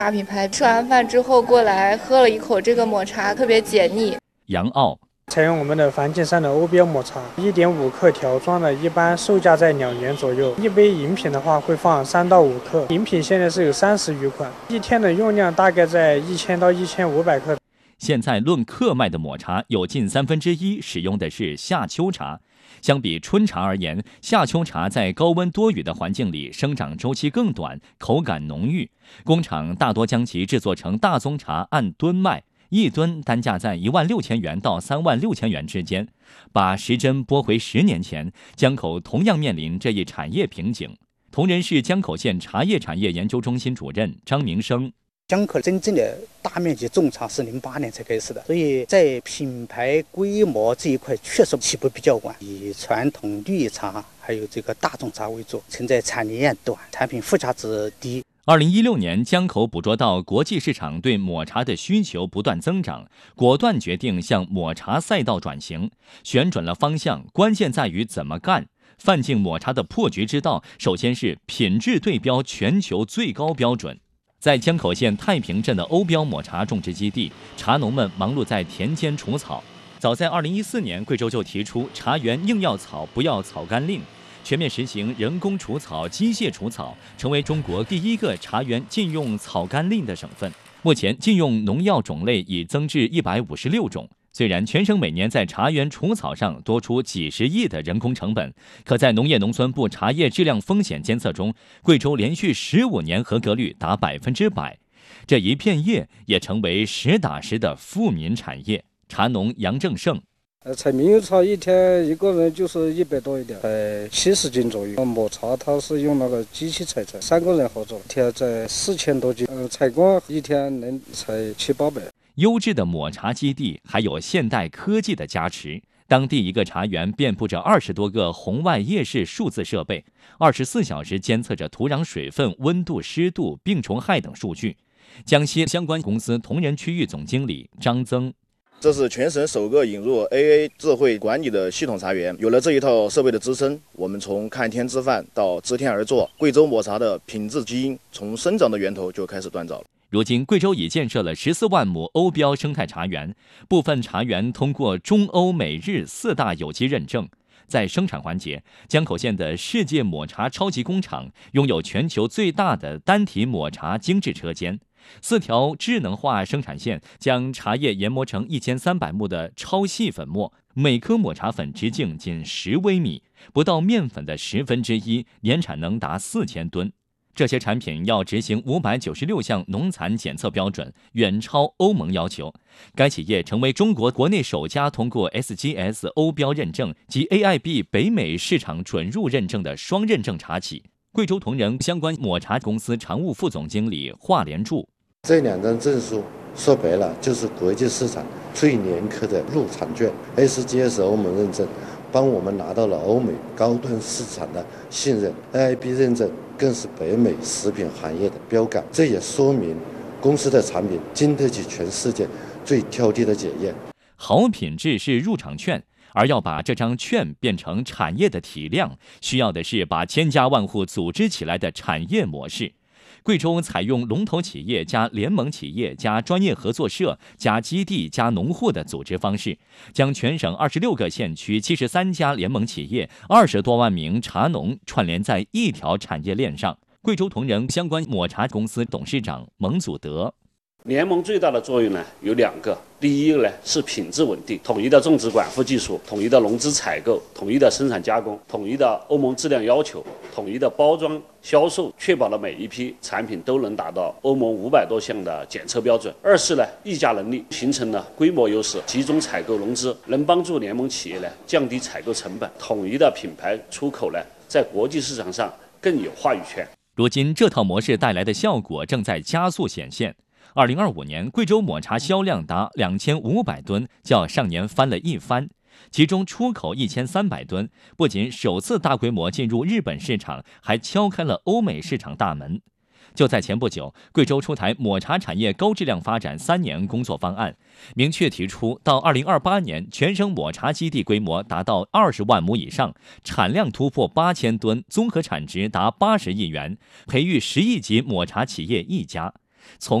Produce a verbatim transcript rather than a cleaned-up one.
大品牌。吃完饭之后过来喝了一口这个抹茶，特别解腻。 杨傲。 采用我们的梵净山的欧标抹茶， 一点五克条装的，一般售价在两元左右。一杯饮品的话会放三到五克，饮品现在是有三十余款，一天的用量大概在一千到一千五百克。 现在论克卖的抹茶，有近三分之一使用的是夏秋茶。相比春茶而言，夏秋茶在高温多雨的环境里生长周期更短，口感浓郁。工厂大多将其制作成大宗茶，按吨卖。一吨单价在一万六千元到三万六千元之间。把时针拨回十年前，江口同样面临这一产业瓶颈。同仁市江口县茶叶产业研究中心主任张明生： 江口真正的大面积种茶是零八年才开始的，所以在品牌规模这一块确实起步比较晚，以传统绿茶还有这个大众茶为主，存在产链短，产品附加值低。 二零一六年，江口捕捉到国际市场对抹茶的需求不断增长，果断决定向抹茶赛道转型，选准了方向，关键在于怎么干。范进抹茶的破局之道，首先是品质对标全球最高标准。在江口县太平镇的欧标抹茶种植基地，茶农们忙碌在田间除草。早在二零一四年，贵州就提出茶园硬要草不要草甘令，全面实行人工除草、机械除草，成为中国第一个茶园禁用草甘令的省份。目前禁用农药种类已增至一百五十六种。虽然全省每年在茶园除草上多出几十亿的人工成本，可在农业农村部茶叶质量风险监测中，贵州连续十五年合格率达百分之百。这一片叶也成为实打实的富民产业。茶农杨正胜。 呃，采猕猴茶一天一个人就是一百多一点，在七十斤左右。抹茶它是用那个机器采摘，三个人合作，一天在四千多斤。呃，采光一天能采七八百。 优质的抹茶基地还有现代科技的加持，当地一个茶园遍布着二十多个红外夜视数字设备，二十四小时监测着土壤水分、温度、湿度、病虫害等数据。江西相关公司同仁区域总经理张增。 这是全省首个引入 A A 智慧管理的系统茶园。有了这一套设备的支撑，我们从看天吃饭到知天而作，贵州抹茶的品质基因从生长的源头就开始锻造了。 如今，贵州已建设了十四万亩欧标生态茶园，部分茶园通过中欧美日四大有机认证。在生产环节，江口县的世界抹茶超级工厂拥有全球最大的单体抹茶精制车间。四条智能化生产线将茶叶研磨成一千三百目的超细粉末，每颗抹茶粉直径仅十微米，不到面粉的十分之一，年产能达四千吨。这些产品要执行五百九十六项农残检测标准，远超欧盟要求。该企业成为中国国内首家通过 S G S 欧标认证及 A I B 北美市场准入认证的双认证茶企。贵州同仁相关抹茶公司常务副总经理华连柱。 这两张证书说白了就是国际市场最严苛的入场券。 S G S 欧盟认证帮我们拿到了欧美高端市场的信任， A I B 认证更是北美食品行业的标杆。这也说明公司的产品经得起全世界最挑剔的检验。 好品质是入场券，而要把这张券变成产业的体量，需要的是把千家万户组织起来的产业模式。贵州采用龙头企业加联盟企业加专业合作社加基地加农户的组织方式，将全省二十六个县区七十三家联盟企业、二十多万名茶农串联在一条产业链上。贵州同仁相关抹茶公司董事长蒙祖德。 联盟最大的作用呢有两个，第一个呢是品质稳定，统一的种植管护技术，统一的农资采购，统一的生产加工，统一的欧盟质量要求，统一的包装销售，确保了每一批产品都能达到欧盟五百多项的检测标准。二是呢议价能力，形成了规模优势，集中采购融资，能帮助联盟企业呢降低采购成本，统一的品牌出口呢在国际市场上更有话语权。 如今这套模式带来的效果正在加速显现。二零二五年，贵州抹茶销量达两千五百吨，较上年翻了一番。其中出口一千三百吨，不仅首次大规模进入日本市场，还敲开了欧美市场大门。就在前不久，贵州出台抹茶产业高质量发展三年工作方案，明确提出到二零二八年，全省抹茶基地规模达到二十万亩以上，产量突破八千吨，综合产值达八十亿元，培育十亿级抹茶企业一家。 从